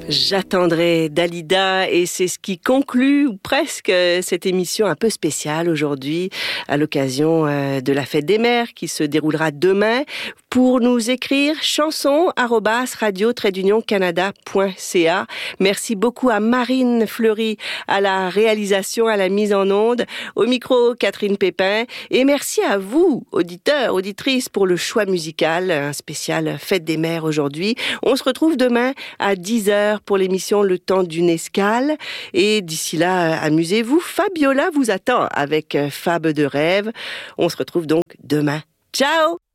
J'attendrai Dalida et c'est ce qui conclut ou presque cette émission un peu spéciale aujourd'hui à l'occasion de la fête des mères qui se déroulera demain. Pour nous écrire chanson@radio-canada.ca. Merci beaucoup à Marine Fleury à la réalisation, à la mise en onde, au micro Catherine Pépin et merci à vous auditeurs, auditrices pour le choix musical, un spécial fête des mères aujourd'hui. On se retrouve demain à 10h pour l'émission Le Temps d'une escale. Et d'ici là, amusez-vous. Fabiola vous attend avec Fab de rêve. On se retrouve donc demain. Ciao!